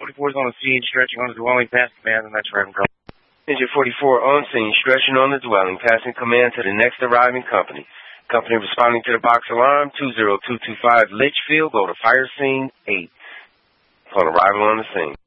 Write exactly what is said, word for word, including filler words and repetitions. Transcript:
forty-four is on the scene, stretching on the dwelling, past command, and that's right, bro. Engine forty-four on scene, stretching on the dwelling, passing command to the next arriving company. Company responding to the box alarm, two zero two two five Litchfield, go to fire scene eight. Upon arrival on the scene.